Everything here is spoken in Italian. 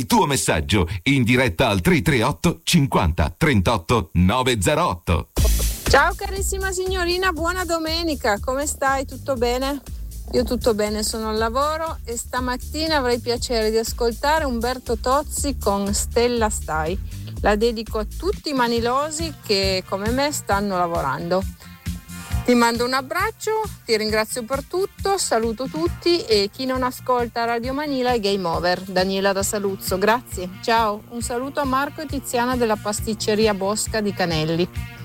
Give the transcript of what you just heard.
tuo messaggio in diretta al 338 50 38 908. Ciao carissima signorina, buona domenica, come stai? Tutto bene? Io tutto bene, sono al lavoro e stamattina avrei piacere di ascoltare Umberto Tozzi con Stella Stai. La dedico a tutti i manilosi che come me stanno lavorando. Ti mando un abbraccio, ti ringrazio per tutto, saluto tutti e chi non ascolta Radio Manila è game over. Daniela da Saluzzo, grazie, ciao. Un saluto a Marco e Tiziana della pasticceria Bosca di Canelli.